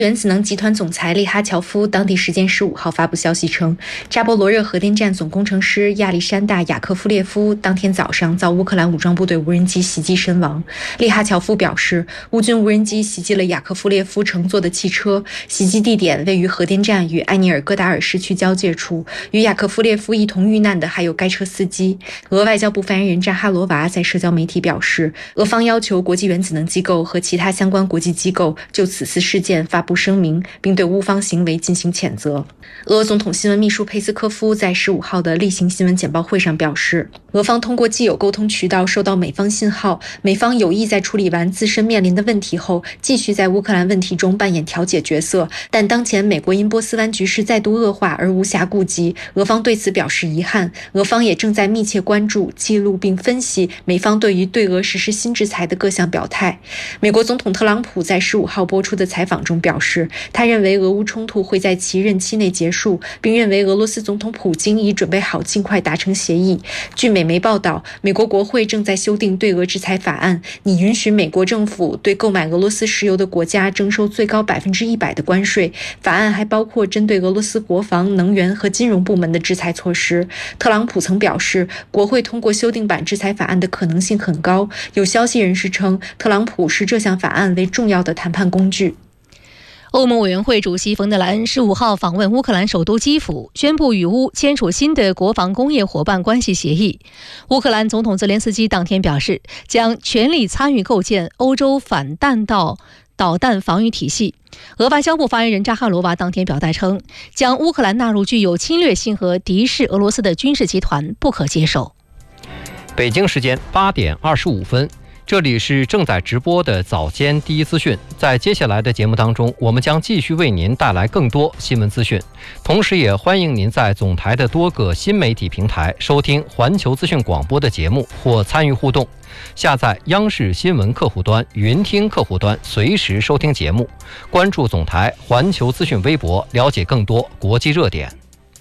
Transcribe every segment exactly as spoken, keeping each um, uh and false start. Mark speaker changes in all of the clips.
Speaker 1: 原子能集团总裁利哈乔夫当地时间十五号发布消息称，扎波罗热核电站总工程师亚历山大·雅科夫列夫当天早上遭乌克兰武装部队无人机袭击身亡。利哈乔夫表示，乌军无人机袭击了雅科夫列夫乘坐的汽车，袭击地点位于核电站与埃尼尔戈达尔市区交界处。与雅科夫列夫一同遇难的还有该车司机。俄外交部发言人扎哈罗娃在社交媒体表示，俄方要求国际原子能机构和其他相关国际机构就此次事件发布声明，并对乌方行为进行谴责。俄总统新闻秘书佩斯科夫在十五号的例行新闻简报会上表示，俄方通过既有沟通渠道收到美方信号，美方有意在处理完自身面临的问题后，继续在乌克兰问题中扮演调解角色，但当前美国因波斯湾局势再度恶化而无暇顾及，俄方对此表示遗憾。俄方也正在密切关注、记录并分析美方对于对俄实施新制裁的各项表态。美国总统特朗普在十五号播出的采访中表示，他认为俄乌冲突会在其任期内结束，并认为俄罗斯总统普京已准备好尽快达成协议。据美媒报道，美国国会正在修订对俄制裁法案，拟允许美国政府对购买俄罗斯石油的国家征收最高百分之一百的关税。法案还包括针对俄罗斯国防、能源和金融部门的制裁措施。特朗普曾表示，国会通过修订版制裁法案的可能性很高。有消息人士称，特朗普视这项法案为重要的谈判工具。
Speaker 2: 欧盟委员会主席冯德莱恩十五号访问乌克兰首都基辅，宣布与乌签署新的国防工业伙伴关系协议。乌克兰总统泽连斯基当天表示，将全力参与构建欧洲反弹道导弹防御体系。俄外交部发言人扎哈罗娃当天表态称，将乌克兰纳入具有侵略性和敌视俄罗斯的军事集团不可接受。
Speaker 3: 北京时间八点二十五分。这里是正在直播的早间第一资讯，在接下来的节目当中，我们将继续为您带来更多新闻资讯，同时也欢迎您在总台的多个新媒体平台收听环球资讯广播的节目或参与互动。下载央视新闻客户端、云听客户端，随时收听节目。关注总台环球资讯微博，了解更多国际热点。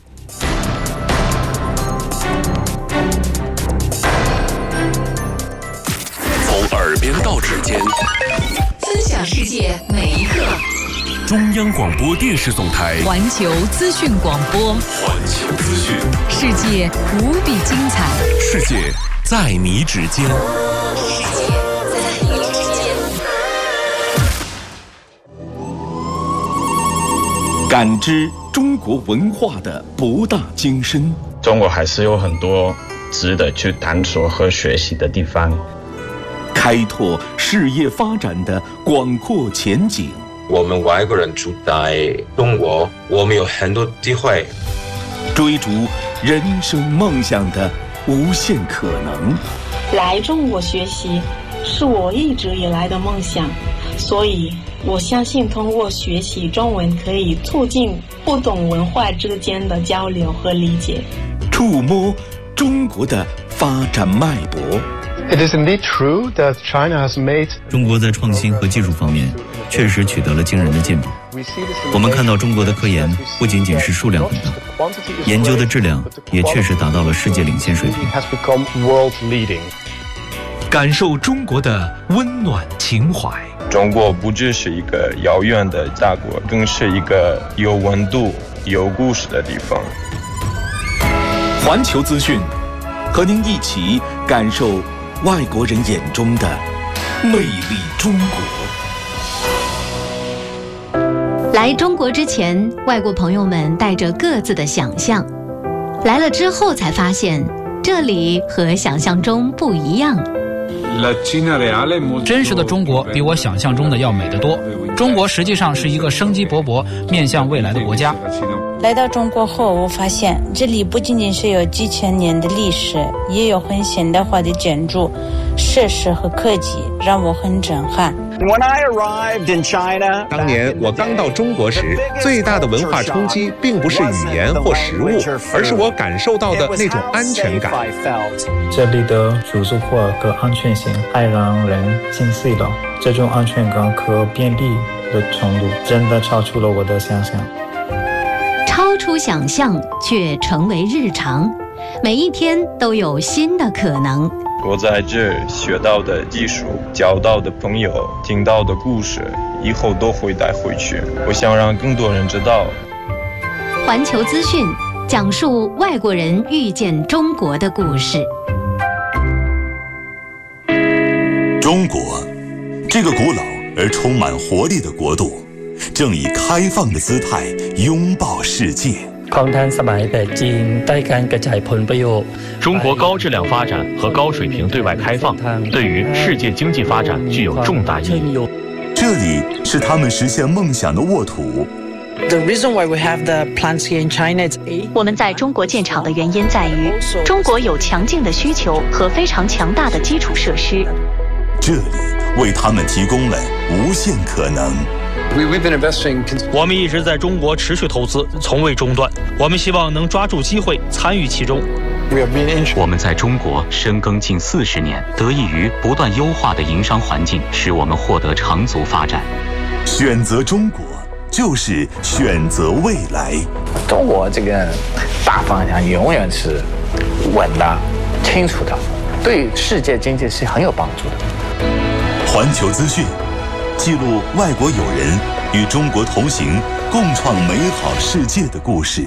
Speaker 4: 耳边到指尖，
Speaker 5: 分享世界每一刻。
Speaker 4: 中央广播电视总台
Speaker 5: 环球资讯广播，
Speaker 4: 环球资讯，
Speaker 5: 世界无比精彩，
Speaker 4: 世界在你指尖，
Speaker 5: 世界在你指尖。
Speaker 6: 感知中国文化的博大精深，
Speaker 7: 中国还是有很多值得去探索和学习的地方。
Speaker 6: 开拓事业发展的广阔前景。
Speaker 8: 我们外国人住在中国，我们有很多机会，
Speaker 6: 追逐人生梦想的无限可能。
Speaker 9: 来中国学习是我一直以来的梦想，所以我相信通过学习中文可以促进不同文化之间的交流和理解，
Speaker 6: 触摸中国的发展脉搏。
Speaker 10: It is indeed true that China has made
Speaker 11: 中国在创新和技术方面确实取得了惊人的进步。我们看到中国的科研不仅仅是数量很大，研究的质量也确实达到了世界领先水平。
Speaker 6: 感受中国的温暖情怀。
Speaker 7: 中国不只是一个遥远的大国，更是一个有温度、有故事的地方。
Speaker 6: 环球资讯，和您一起感受外国人眼中的魅力中国。
Speaker 12: 来中国之前，外国朋友们带着各自的想象，来了之后才发现，这里和想象中不一样。
Speaker 13: 真实的中国比我想象中的要美得多。中国实际上是一个生机勃勃、面向未来的国家。
Speaker 14: 来到中国后，我发现这里不仅仅是有几千年的历史，也有很现代化的建筑、设施和科技，让我很震撼。
Speaker 15: When I arrived in China，
Speaker 16: 当年我刚到中国时，最大的文化冲击并不是语言或食物，而是我感受到的那种安全感。
Speaker 17: 这里的舒适化和安全性太让人心碎了，这种安全感和便利的程度真的超出了我的想象。
Speaker 12: 超出想象却成为日常，每一天都有新的可能。
Speaker 7: 我在这学到的技术、交到的朋友、听到的故事， 以后都会带回去。我想让更多人知道。
Speaker 12: 环球资讯讲述外国人遇见中国的故事。
Speaker 18: 中国，这个古老而充满活力的国度，正以开放的姿态拥抱世界。
Speaker 19: 中国高质量发展和高水平对外开放，对于世界经济发展具有重大意义。
Speaker 18: 这里是他们实现梦想的沃土。
Speaker 20: 我们在中国建厂的原因在于，中国有强劲的需求和非常强大的基础设施。
Speaker 18: 这里为他们提供了无限可能。
Speaker 13: 我们一直在中国持续投资，从未中断。我们希望能抓住机会，参与其中。
Speaker 21: 我们在中国深耕近四十年，得益于不断优化的营商环境，使我们获得长足发展。
Speaker 18: 选择中国，就是选择未来。
Speaker 22: 中国这个大方向永远是稳的、清楚的，对世界经济是很有帮助的。
Speaker 18: 环球资讯记录外国友人与中国同行、共创美好世界的故事。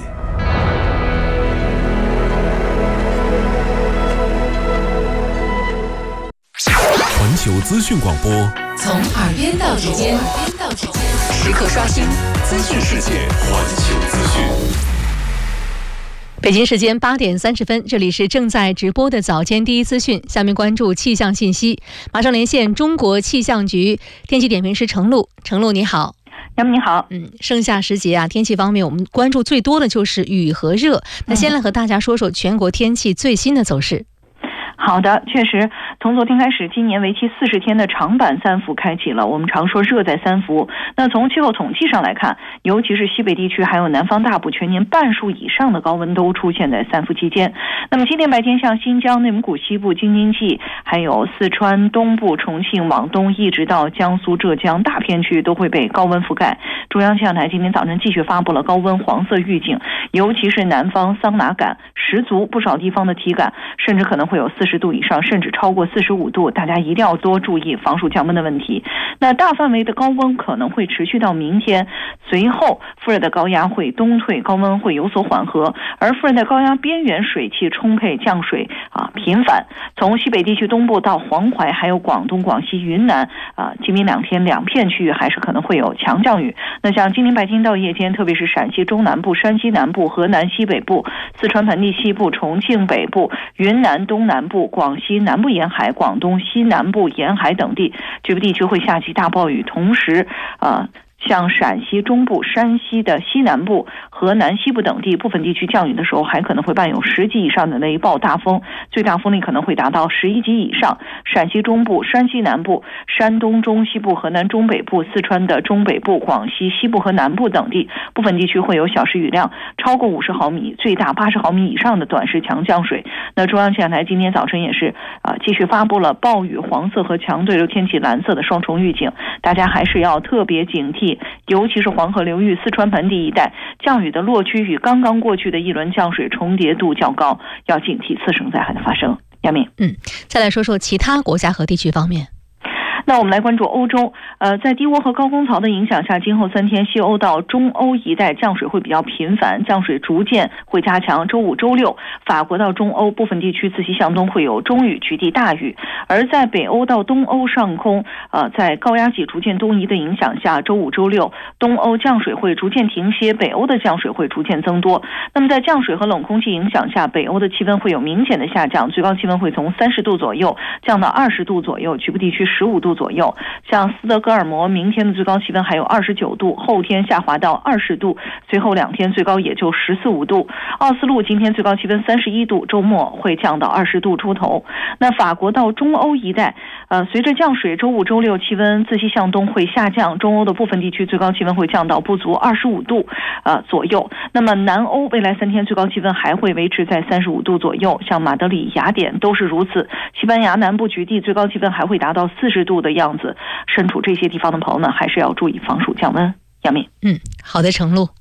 Speaker 4: 环球资讯广播，
Speaker 5: 从耳边到指尖，时刻刷新资讯世界。
Speaker 4: 环球资讯。
Speaker 2: 北京时间八点三十分，这里是正在直播的早间第一资讯。下面关注气象信息，马上连线中国气象局天气点评师程璐。程璐你好。
Speaker 23: 杨明你好。
Speaker 2: 嗯，盛夏时节啊，天气方面我们关注最多的就是雨和热。那先来和大家说说全国天气最新的走势。
Speaker 23: 好的，确实，从昨天开始，今年为期四十天的长板三伏开启了。我们常说热在三伏。那从气候统计上来看，尤其是西北地区还有南方大部，全年半数以上的高温都出现在三伏期间。那么今天白天，像新疆、内蒙古西部、京津冀，还有四川东部、重庆往东，一直到江苏、浙江，大片区都会被高温覆盖。中央气象台今天早晨继续发布了高温黄色预警，尤其是南方桑拿感十足，不少地方的体感甚至可能会有四十度以上，甚至超过四十五度，大家一定要多注意防暑降温的问题。那大范围的高温可能会持续到明天，随后副热带高压会东退，高温会有所缓和，而副热带高压边缘水汽充沛，降水啊频繁。从西北地区东部到黄淮，还有广东、广西、云南啊，今明两天两片区域还是可能会有强降雨。那像今明白天到夜间，特别是陕西中南部、山西南部、河南西北部、四川盆地西部、重庆北部、云南东南部、广西南部沿海、广东西南部沿海等地，局部地区会下起大暴雨，同时呃像陕西中部、山西的西南部、河南西部等地部分地区降雨的时候，还可能会伴有十级以上的雷暴大风，最大风力可能会达到十一级以上。陕西中部、山西南部、山东中西部、河南中北部、四川的中北部、广西西部和南部等地部分地区会有小时雨量超过五十毫米，最大八十毫米以上的短时强降水。那中央气象台今天早晨也是啊、呃、继续发布了暴雨黄色和强对流天气蓝色的双重预警，大家还是要特别警惕。尤其是黄河流域、四川盆地一带降雨的落区与刚刚过去的一轮降水重叠度较高，要警惕次生灾害的发生。亚敏，
Speaker 2: 嗯，再来说说其他国家和地区方面。
Speaker 23: 那我们来关注欧洲，呃，在低涡和高空槽的影响下，今后三天西欧到中欧一带降水会比较频繁，降水逐渐会加强。周五、周六，法国到中欧部分地区自西向东会有中雨，局地大雨。而在北欧到东欧上空，呃，在高压脊逐渐东移的影响下，周五、周六，东欧降水会逐渐停歇，北欧的降水会逐渐增多。那么在降水和冷空气影响下，北欧的气温会有明显的下降，最高气温会从三十度左右降到二十度左右，局部地区十五度左右。像斯德哥尔摩明天的最高气温还有二十九度，后天下滑到二十度，随后两天最高也就十四五度。奥斯陆今天最高气温三十一度，周末会降到二十度出头。那法国到中欧一带，呃，随着降水，周五、周六气温自西向东会下降，中欧的部分地区最高气温会降到不足二十五度呃左右。那么南欧未来三天最高气温还会维持在三十五度左右，像马德里、雅典都是如此。西班牙南部局地最高气温还会达到四十度的样子。身处这些地方的朋友呢，还是要注意防暑降温。杨敏，
Speaker 2: 嗯，好的，程璐。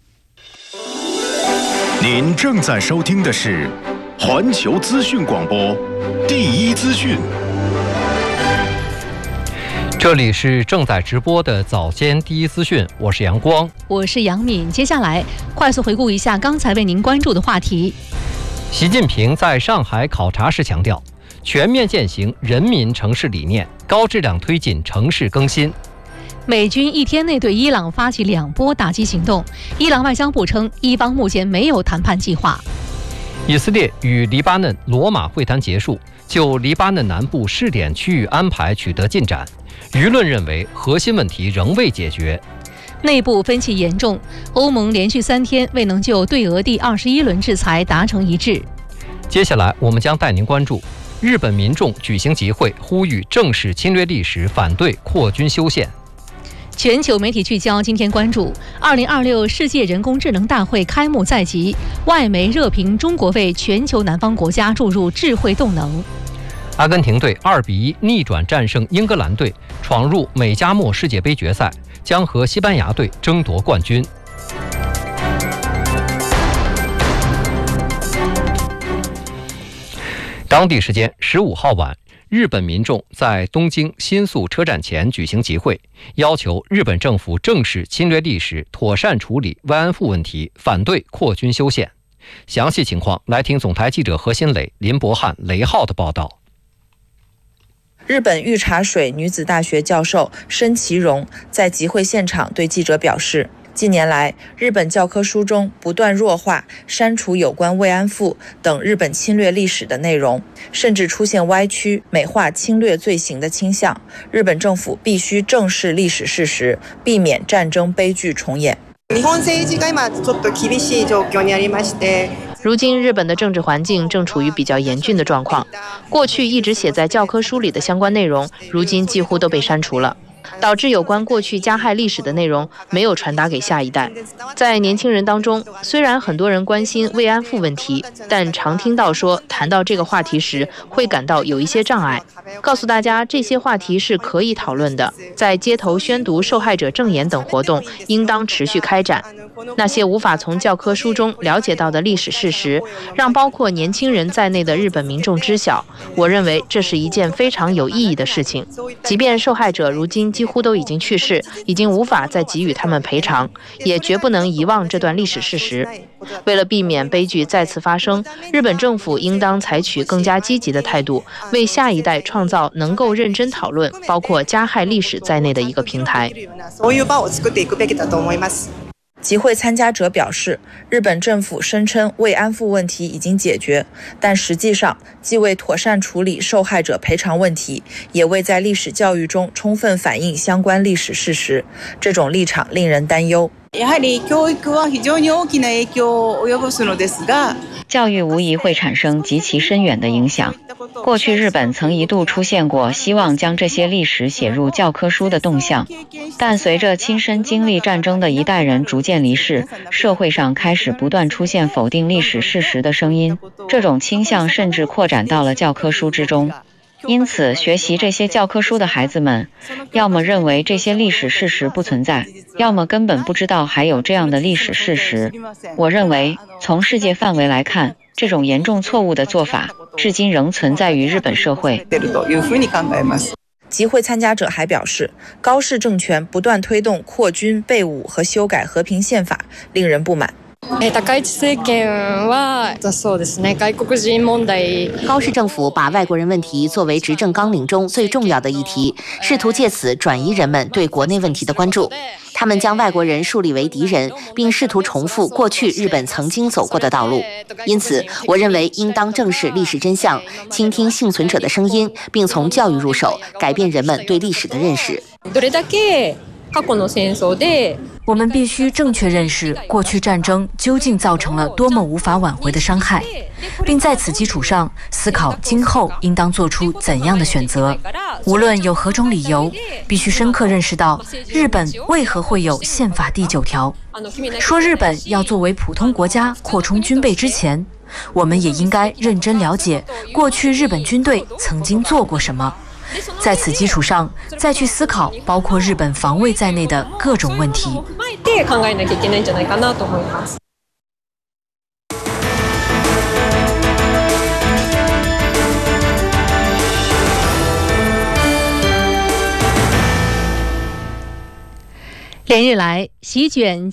Speaker 4: 您正在收听的是环球资讯广播第一资讯。
Speaker 1: 这里是正在直播的早间第一资讯，我是阳光，
Speaker 2: 我是杨敏。接下来快速回顾一下刚才为您关注的话题。
Speaker 1: 习近平在上海考察时强调，全面践行人民城市理念，高质量推进城市更新。
Speaker 2: 美军一天内对伊朗发起两波打击行动，伊朗外交部称，伊方目前没有谈判计划。
Speaker 1: 以色列与黎巴嫩罗马会谈结束，就黎巴嫩南部试点区域安排取得进展，舆论认为核心问题仍未解决。
Speaker 2: 内部分歧严重，欧盟连续三天未能就对俄第二十一轮制裁达成一致。
Speaker 1: 接下来我们将带您关注日本民众举行集会，呼吁正视侵略历史，反对扩军修宪。
Speaker 2: 全球媒体聚焦，今天关注二零二六世界人工智能大会开幕在即，外媒热评中国为全球南方国家注入智慧动能。
Speaker 1: 阿根廷队二比一逆转战胜英格兰队，闯入美加墨世界杯决赛，将和西班牙队争夺冠军。当地时间十五号晚，日本民众在东京新宿车站前举行集会，要求日本政府正视侵略历史，妥善处理慰安妇问题，反对扩军修宪。详细情况来听总台记者何新磊、林博翰、雷浩的报道。
Speaker 3: 日本御茶水女子大学教授申其荣在集会现场对记者表示，近年来，日本教科书中不断弱化、删除有关慰安妇等日本侵略历史的内容，甚至出现歪曲、美化侵略罪行的倾向。日本政府必须正视历史事实，避免战争悲剧重演。
Speaker 8: 如今日本的政治环境正处于比较严峻的状况，过去一直写在教科书里的相关内容，如今几乎都被删除了，导致有关过去加害历史的内容没有传达给下一代。在年轻人当中，虽然很多人关心慰安妇问题，但常听到说谈到这个话题时会感到有一些障碍。告诉大家，这些话题是可以讨论的，在街头宣读受害者证言等活动应当持续开展。那些无法从教科书中了解到的历史事实，让包括年轻人在内的日本民众知晓，我认为这是一件非常有意义的事情。即便受害者如今几乎都已经去世，已经无法再给予他们赔偿，也绝不能遗忘这段历史事实。为了避免悲剧再次发生，日本政府应当采取更加积极的态度，为下一代创造能够认真讨论包括加害历史在内的一个平台。
Speaker 3: 集会参加者表示，日本政府声称慰安妇问题已经解决，但实际上既未妥善处理受害者赔偿问题，也未在历史教育中充分反映相关历史事实。这种立场令人担忧。
Speaker 24: 教育无疑会产生极其深远的影响。过去日本曾一度出现过希望将这些历史写入教科书的动向，但随着亲身经历战争的一代人逐渐离世，社会上开始不断出现否定历史事实的声音，这种倾向甚至扩展到了教科书之中。因此，学习这些教科书的孩子们，要么认为这些历史事实不存在，要么根本不知道还有这样的历史事实。我认为，从世界范围来看，这种严重错误的做法，至今仍存在于日本社会。
Speaker 3: 集会参加者还表示，高市政权不断推动扩军、备武和修改和平宪法，令人不满。
Speaker 25: 高市政府把外国人问题作为执政纲领中最重要的议题，试图借此转移人们对国内问题的关注。他们将外国人树立为敌人，并试图重复过去日本曾经走过的道路。因此，我认为应当正视历史真相，倾听幸存者的声音，并从教育入手，改变人们对历史的认识。
Speaker 26: 我们必须正确认识过去战争究竟造成了多么无法挽回的伤害，并在此基础上思考今后应当做出怎样的选择。无论有何种理由，必须深刻认识到日本为何会有宪法第九条。说日本要作为普通国家扩充军备之前，我们也应该认真了解过去日本军队曾经做过什么。在此基础上，再去思考包括日本防卫在内的各种问题。
Speaker 2: 连日来，席卷